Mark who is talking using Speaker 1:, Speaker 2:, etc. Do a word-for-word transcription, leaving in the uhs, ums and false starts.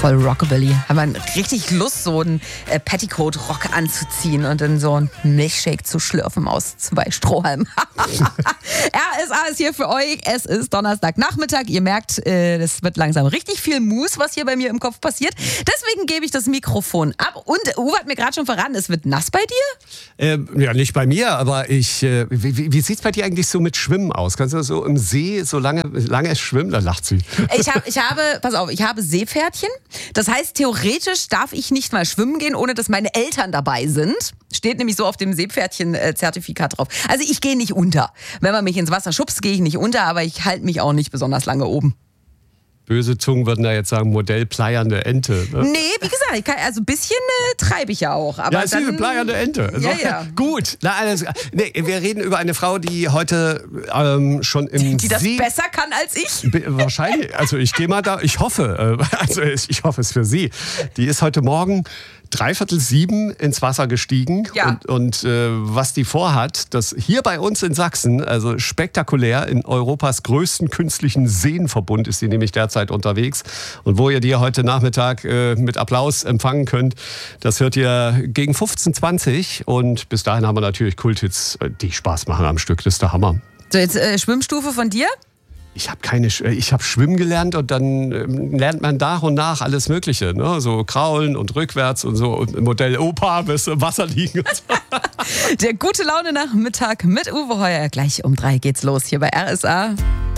Speaker 1: Voll Rockabilly. Haben wir richtig Lust, so einen äh, Petticoat-Rock anzuziehen und dann so einen Milchshake zu schlürfen aus zwei Strohhalmen. R S A ist hier für euch. Es ist Donnerstagnachmittag. Ihr merkt, äh, das wird langsam richtig viel Mus, was hier bei mir im Kopf passiert. Deswegen gebe ich das Mikrofon ab. Und Uwe hat mir gerade schon verraten, es wird nass bei dir?
Speaker 2: Ähm, ja, nicht bei mir, aber ich. Äh, wie wie sieht es bei dir eigentlich so mit Schwimmen aus? Kannst du so im See so lange, lange schwimmen? Da lacht sie.
Speaker 1: Ich, hab, ich habe, pass auf, ich habe Seepferdchen. Das heißt, theoretisch darf ich nicht mal schwimmen gehen, ohne dass meine Eltern dabei sind. Steht nämlich so auf dem Seepferdchen-Zertifikat drauf. Also ich gehe nicht unter. Wenn man mich ins Wasser schubst, gehe ich nicht unter, aber ich halte mich auch nicht besonders lange oben.
Speaker 2: Böse Zungen würden da jetzt sagen, Modell pleiernde Ente. Ne?
Speaker 1: Nee, wie gesagt, ich kann, also ein bisschen äh, treibe ich ja auch. Aber
Speaker 2: ja, ist
Speaker 1: dann,
Speaker 2: eine pleiernde Ente.
Speaker 1: Ja, ja.
Speaker 2: Gut. Na, alles, nee, wir reden über eine Frau, die heute ähm, schon im
Speaker 1: Die, die das
Speaker 2: See...
Speaker 1: besser kann als ich?
Speaker 2: Wahrscheinlich. Also ich gehe mal da, ich hoffe, äh, also ich hoffe es für sie. Die ist heute Morgen dreiviertel sieben ins Wasser gestiegen.
Speaker 1: Ja.
Speaker 2: Und, und äh, was die vorhat, das hier bei uns in Sachsen, also spektakulär, in Europas größten künstlichen Seenverbund ist sie nämlich derzeit unterwegs. Und wo ihr die heute Nachmittag äh, mit Applaus empfangen könnt, das hört ihr gegen fünfzehn zwanzig. Und bis dahin haben wir natürlich Kulthits, die Spaß machen am Stück. Das ist der Hammer.
Speaker 1: So, jetzt äh, Schwimmstufe von dir?
Speaker 2: Ich habe keine, ich habe Schwimmen gelernt und dann ähm, lernt man nach und nach alles Mögliche, ne? So kraulen und rückwärts und so und Modell Opa bis im Wasser liegen. Und so.
Speaker 1: Der gute Laune Nachmittag mit Uwe Heuer. Gleich um drei geht's los hier bei R S A.